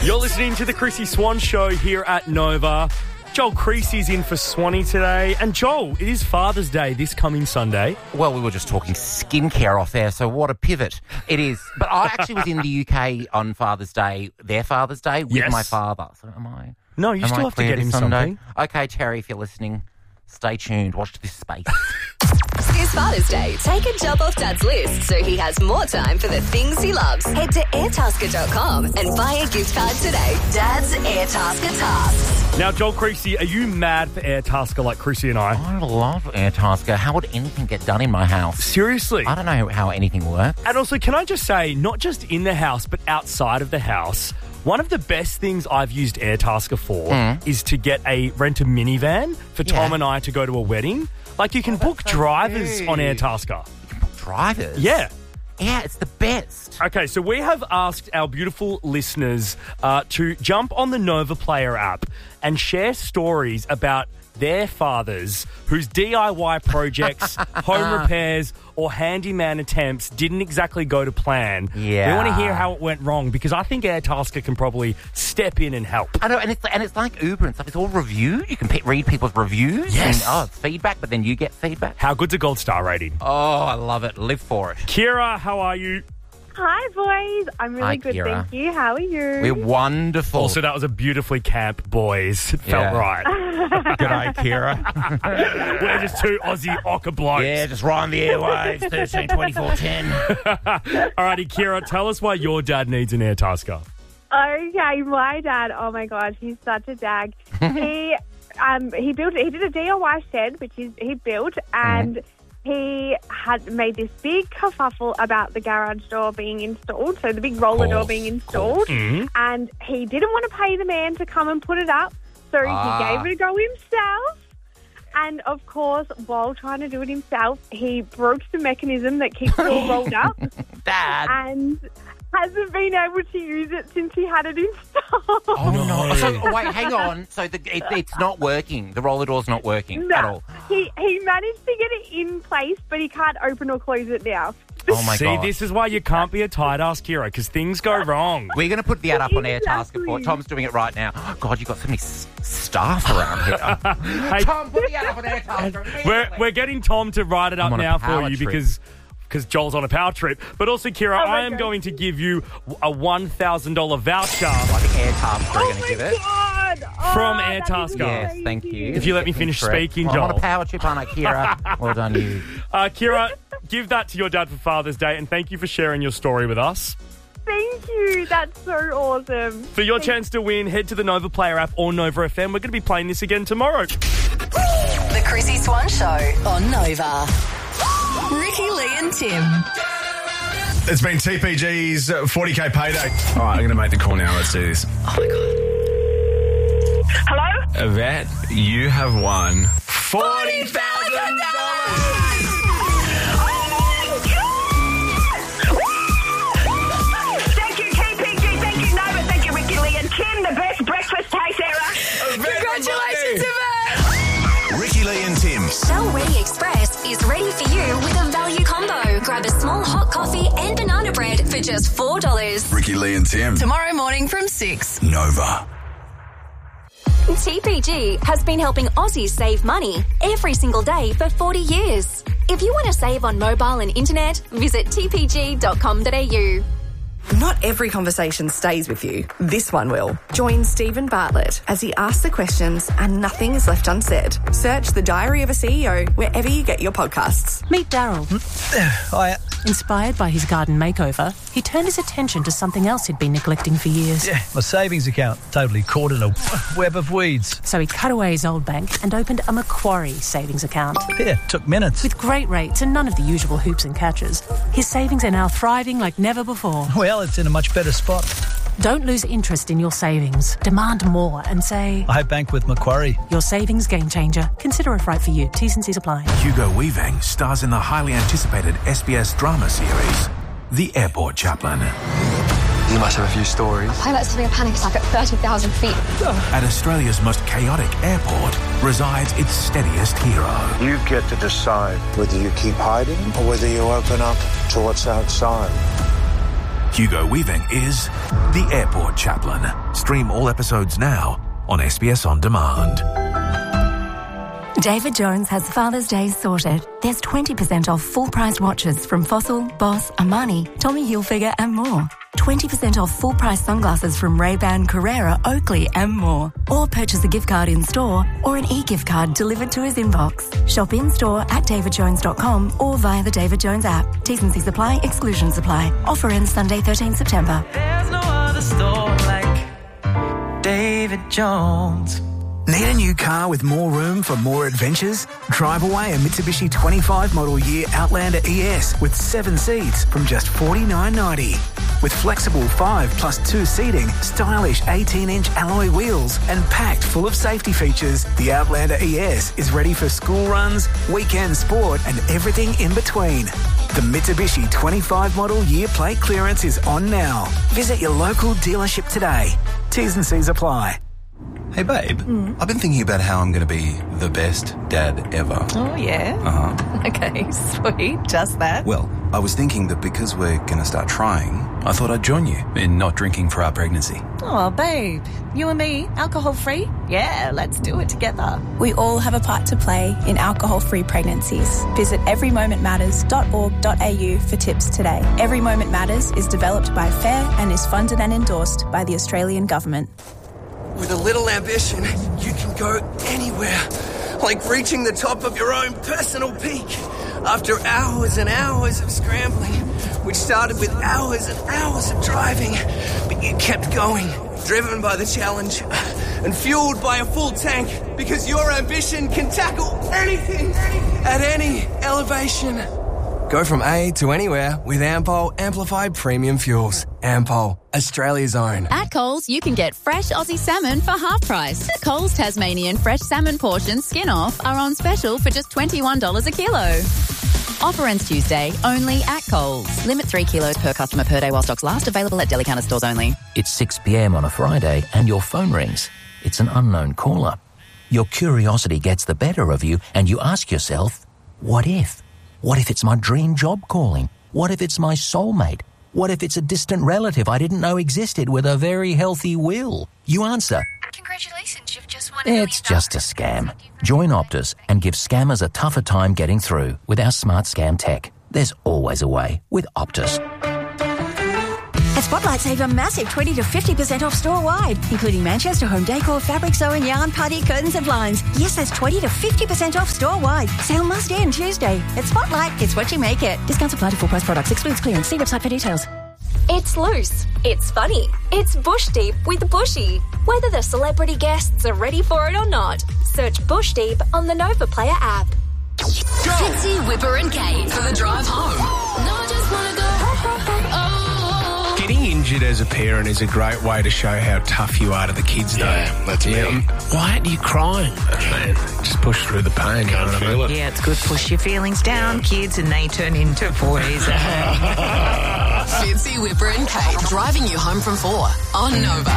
You're listening to the Chrissy Swan Show here at Nova. Joel Creasy's in for Swanee today. And Joel, it is Father's Day this coming Sunday. Well, we were just talking skincare off air, so what a pivot it is. But I actually was in the UK on Father's Day, their Father's Day, with my father. So am I? No, you still have to get him something. Okay, Terry, if you're listening, stay tuned. Watch this space. This Father's Day, take a job off Dad's list so he has more time for the things he loves. Head to airtasker.com and buy a gift card today. Dad's Airtasker Tasks. Now, Joel Creasy, are you mad for Airtasker like Chrissy and I? I love Airtasker. How would anything get done in my house? Seriously? I don't know how anything works. And also, can I just say, not just in the house, but outside of the house, one of the best things I've used Airtasker for is to rent a minivan for Tom and I to go to a wedding. Like, you can book drivers on Airtasker. You can book drivers? Yeah. Yeah, it's the best. Okay, so we have asked our beautiful listeners to jump on the Nova Player app and share stories about their fathers whose DIY projects, home repairs, or handyman attempts didn't exactly go to plan. Yeah. We want to hear how it went wrong because I think Airtasker can probably step in and help. I know, and it's like Uber and stuff. It's all reviewed. You can read people's reviews. Yes. And, it's feedback, but then you get feedback. How good's a gold star rating? Oh, I love it. Live for it. Kira, how are you? Hi, boys. I'm really good, Kira. thank you. How are you? We're wonderful. Also, that was a beautifully camp boys. It felt right. G'day, Kira. We're just two Aussie ocker blokes. Yeah, just right on the airwaves, 13, 24, 10. Alrighty, Kira, tell us why your dad needs an Airtasker. Okay, my dad, oh my gosh, he's such a dag. He did a DIY shed, which he built, and he had made this big kerfuffle about the garage door being installed, so the big roller door being installed, and he didn't want to pay the man to come and put it up, so he gave it a go himself. And, of course, while trying to do it himself, he broke the mechanism that keeps it all rolled up. Dad. And hasn't been able to use it since he had it installed. Oh, no. So, wait, hang on. So it's not working. The roller door's not working at all. He managed to get it in place, but he can't open or close it now. Oh, my God. See, this is why you can't be a tight ass, Kira, because things go wrong. We're going to put the ad up on Airtasker for it. Tom's doing it right now. Oh, God, you've got so many staff around here. Hey, Tom, put the ad up on Airtasker. we're getting Tom to write it up now for you because Joel's on a power trip. But also, Kira, I am going to give you a $1,000 voucher. I think Airtasker are going to give it. From Airtasker. Yes, thank you. If you let me finish speaking, I'm Joel. on a power trip, aren't I, Kira? Well done, you. Kira, give that to your dad for Father's Day, and thank you for sharing your story with us. Thank you. That's so awesome. For your chance to win, head to the Nova Player app or Nova FM. We're going to be playing this again tomorrow. The Chrissy Swan Show on Nova. Ricky, Lee and Tim. It's been TPG's 40k payday. All right, I'm going to make the call now. Let's do this. Oh, my God. Hello? Yvette, you have won $40,000! Thank you, TPG. Thank you, Nova. Thank you, Ricky Lee and Tim. The best breakfast place era. Congratulations, Yvette! Ricky Lee and Tim. Shell Ready Express is ready for you with a value combo. Grab a small hot coffee and banana bread for just $4. Ricky Lee and Tim. Tomorrow morning from 6. Nova. TPG has been helping Aussies save money every single day for 40 years. If you want to save on mobile and internet, visit tpg.com.au. Not every conversation stays with you. This one will. Join Stephen Bartlett as he asks the questions and nothing is left unsaid. Search The Diary of a CEO wherever you get your podcasts. Meet Daryl. Hiya. Inspired by his garden makeover, he turned his attention to something else he'd been neglecting for years. Yeah, my savings account. Totally caught in a web of weeds. So he cut away his old bank and opened a Macquarie savings account. Yeah, took minutes. With great rates and none of the usual hoops and catches, his savings are now thriving like never before. Well, it's in a much better spot. Don't lose interest in your savings. Demand more and say, I bank with Macquarie. Your savings game changer. Consider if right for you. T's and C's apply. Hugo Weaving stars in the highly anticipated SBS drama series, The Airport Chaplain. You must have a few stories. Pilot's having a panic attack at 30,000 feet. At Australia's most chaotic airport resides its steadiest hero. You get to decide whether you keep hiding or whether you open up to what's outside. Hugo Weaving is the Airport Chaplain. Stream all episodes now on SBS On Demand. David Jones has Father's Day sorted. There's 20% off full-priced watches from Fossil, Boss, Armani, Tommy Hilfiger and more. 20% off full-price sunglasses from Ray-Ban, Carrera, Oakley and more. Or purchase a gift card in-store or an e-gift card delivered to his inbox. Shop in-store at davidjones.com or via the David Jones app. T's and C's apply, exclusions apply. Offer ends Sunday 13 September. There's no other store like David Jones. Need a new car with more room for more adventures? Drive away a Mitsubishi 25 model year Outlander ES with 7 seats from just $49.90. With flexible 5+2 seating, stylish 18-inch alloy wheels and packed full of safety features, the Outlander ES is ready for school runs, weekend sport and everything in between. The Mitsubishi 25 model year plate clearance is on now. Visit your local dealership today. T's and C's apply. Hey, babe, I've been thinking about how I'm going to be the best dad ever. Oh, yeah? Uh-huh. Okay, sweet. Just that? Well, I was thinking that because we're going to start trying, I thought I'd join you in not drinking for our pregnancy. Oh, babe. You and me, alcohol-free? Yeah, let's do it together. We all have a part to play in alcohol-free pregnancies. Visit everymomentmatters.org.au for tips today. Every Moment Matters is developed by FAIR and is funded and endorsed by the Australian Government. With a little ambition, you can go anywhere. Like reaching the top of your own personal peak. After hours and hours of scrambling, which started with hours and hours of driving, but you kept going, driven by the challenge and fueled by a full tank, because your ambition can tackle anything at any elevation. Go from A to anywhere with Ampol Amplified Premium Fuels. Ampol, Australia's own. At Coles, you can get fresh Aussie salmon for half price. Coles Tasmanian fresh salmon portions skin off are on special for just $21 a kilo. Offer ends Tuesday, only at Coles. Limit 3 kilos per customer per day while stocks last. Available at deli counter stores only. It's 6 p.m. on a Friday and your phone rings. It's an unknown caller. Your curiosity gets the better of you and you ask yourself, what if? What if it's my dream job calling? What if it's my soulmate? What if it's a distant relative I didn't know existed with a very healthy will? You answer, Congratulations, you've just won it's just a scam. Join Optus and give scammers a tougher time getting through with our smart scam tech. There's always a way with Optus. At Spotlight, save a massive 20 to 50% off store-wide, including Manchester Home Decor, fabric sew and yarn, putty, curtains and blinds. Yes, that's 20 to 50% off store-wide. Sale must end Tuesday. At Spotlight, it's what you make it. Discounts apply to full-price products. Excludes clearance. See website for details. It's loose. It's funny. It's Bush Deep with Bushy. Whether the celebrity guests are ready for it or not, search Bush Deep on the Nova Player app. Fitzy, Whipper and Kate for the drive home. No, I just want to go. Getting injured as a parent is a great way to show how tough you are to the kids, though. Yeah, that's me. Why aren't you crying? Man, just push through the pain. Can't feel it. Yeah, it's good. Push your feelings down, kids, and they turn into boys. Fitzy, Whipper and Kate driving you home from 4 on Nova.